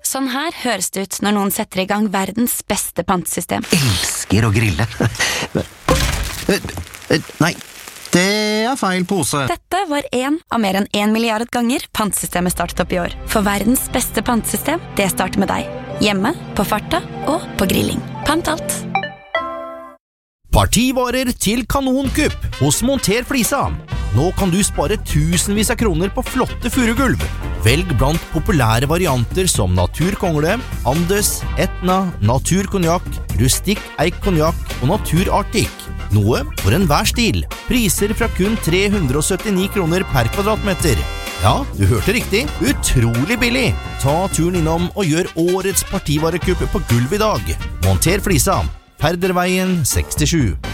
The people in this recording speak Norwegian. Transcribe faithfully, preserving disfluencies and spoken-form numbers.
Sånn her høres det ut når noen setter i gang verdens beste pantesystem. Elsker å grille. Nei, det er feil pose. Dette var en av mer enn en milliard ganger pantesystemet startet opp i år. For verdens beste pantesystem, det starter med deg. Hjemme, på farta og på grilling. Pant alt. Partivarer til kanonkupp hos Monter Flisa. Nå kan du spare tusenvis av kroner på flotte furugulv. Velg blant populære varianter som Naturkongle, Andes, Etna, Naturkonjak, Rustikk Eik Konjak og Natur Arctic. Noe for enhver stil. Priser fra kun tre hundre og syttini kroner per kvadratmeter. Ja, du hørte riktig. Utrolig billig. Ta turen innom og gjør årets partivarekupp på gulv i dag. Monter Flisa. Ferderveien sekstisju.